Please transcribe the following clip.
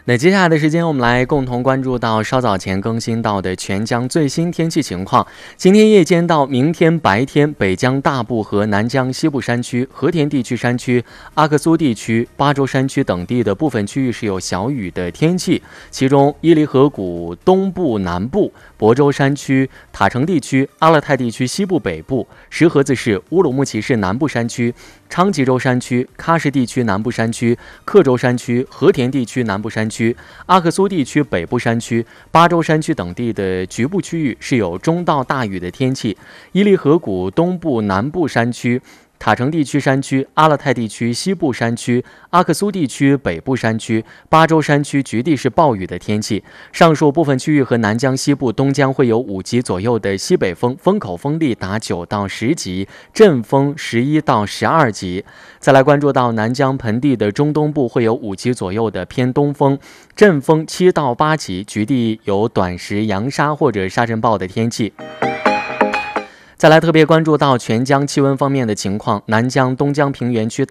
那接下来的时间，我们来共同关注到稍早前更新到的全江最新天气情况。今天夜间到明天白天，北江大部和南江西部山区、和田地区山区、阿克苏地区、巴州山区等地的部分区域是有小雨的天气，其中伊犁河谷东部、南部、亳州山区、塔城地区、阿勒泰地区西部、北部、石河子市、乌鲁木齐市南部山区、昌吉州山区、喀什地区南部山区、克州山区、和田地区南部山区、阿克苏地区北部山区、巴州山区等地的局部区域是有中到大雨的天气。伊犁河谷东部、南部山区、塔城地区山区、阿勒泰地区西部山区、阿克苏地区北部山区、巴州山区局地是暴雨的天气。上述部分区域和南江西部、东江会有5级左右的西北风，风口风力达9到10级，阵风11到12级。再来关注到南江盆地的中东部会有5级左右的偏东风，阵风7到8级，局地有短时扬沙或者沙尘暴的天气。再来特别关注到全江气温方面的情况，南江、东江平原区